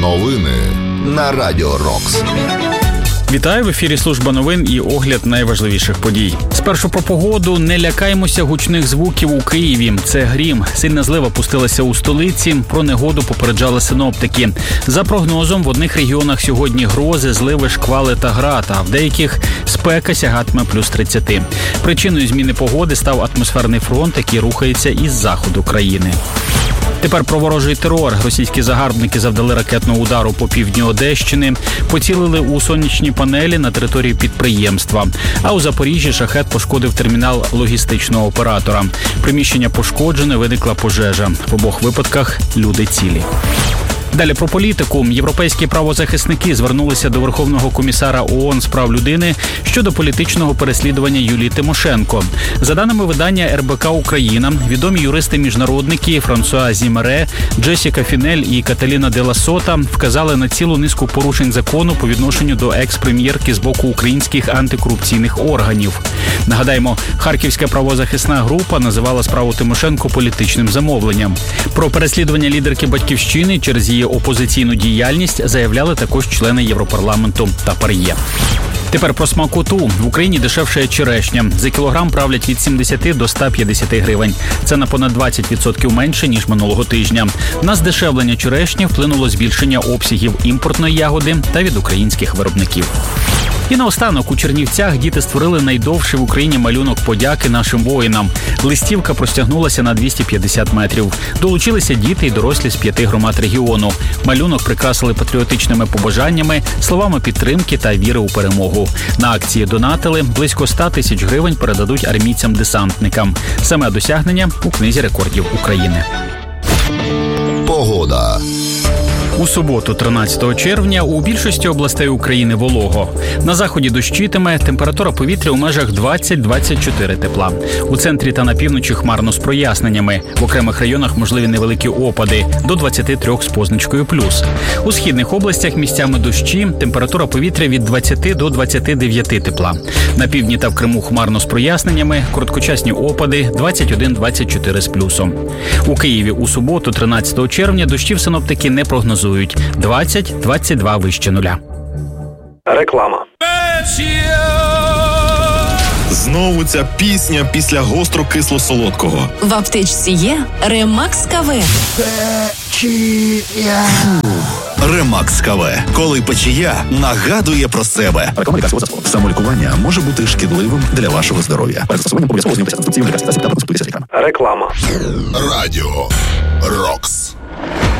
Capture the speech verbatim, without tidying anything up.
Новини на Радіо Рокс. Вітаю, в ефірі служба новин і огляд найважливіших подій. Спершу про погоду. Не лякаймося гучних звуків у Києві. Це грім. Сильна злива пустилася у столиці. Про негоду попереджали синоптики. За прогнозом, в одних регіонах сьогодні грози, зливи, шквали та град, а в деяких спека сягатиме плюс тридцять. Причиною зміни погоди став атмосферний фронт, який рухається із заходу країни. Тепер про ворожий терор. Російські загарбники завдали ракетного удару по півдню Одещини, поцілили у сонячні панелі на території підприємства. А у Запоріжжі шахет пошкодив термінал логістичного оператора. Приміщення пошкоджене, виникла пожежа. В обох випадках люди цілі. Далі про політику. Європейські правозахисники звернулися до Верховного комісара ООН з прав людини щодо політичного переслідування Юлії Тимошенко. За даними видання ер бе ка Україна, відомі юристи-міжнародники Франсуа Зімере, Джесіка Фінель і Каталіна де ла Сота вказали на цілу низку порушень закону по відношенню до екс-прем'єрки з боку українських антикорупційних органів. Нагадаємо, Харківська правозахисна група називала справу Тимошенко політичним замовленням. Про переслідування лідерки «Батьківщини» через її опозиційну діяльність заявляли також члени Європарламенту та ПАРЄ. Тепер про смакоту. В Україні дешевшає черешня. За кілограм правлять від сімдесят до ста п'ятдесят гривень. Це на понад двадцять відсотків менше, ніж минулого тижня. На здешевлення черешні вплинуло збільшення обсягів імпортної ягоди та від українських виробників. І наостанок, у Чернівцях діти створили найдовший в Україні малюнок подяки нашим воїнам. Листівка простягнулася на двісті п'ятдесят метрів. Долучилися діти і дорослі з п'яти громад регіону. Малюнок прикрасили патріотичними побажаннями, словами підтримки та віри у перемогу. На акції донатили, близько ста тисяч гривень передадуть армійцям-десантникам. Саме досягнення у книзі рекордів України. Погода. У суботу, тринадцятого червня, у більшості областей України волого. На заході дощитиме, температура повітря у межах двадцять - двадцять чотири тепла. У центрі та на півночі хмарно з проясненнями. В окремих районах можливі невеликі опади – до двадцяти трьох з позначкою плюс. У східних областях місцями дощі, температура повітря від двадцяти до двадцяти дев'яти тепла. На півдні та в Криму хмарно з проясненнями, короткочасні опади – двадцять один - двадцять чотири з плюсом. У Києві у суботу, тринадцятого червня, дощів синоптики не прогнозують. двадцять - двадцять два вище нуля. Реклама. Знову ця пісня після гостро-кисло-солодкого. В аптечці є Ремакс КВ. Печія. Ремакс КВ. Коли печія нагадує про себе. Реклама лікарського засобу. Самолікування може бути шкідливим для вашого здоров'я. Перед застосуванням обов'язково ознайомитися з інструкцією лікарських засобів та консультуйтеся з лікарем. Реклама. Радіо Рокс.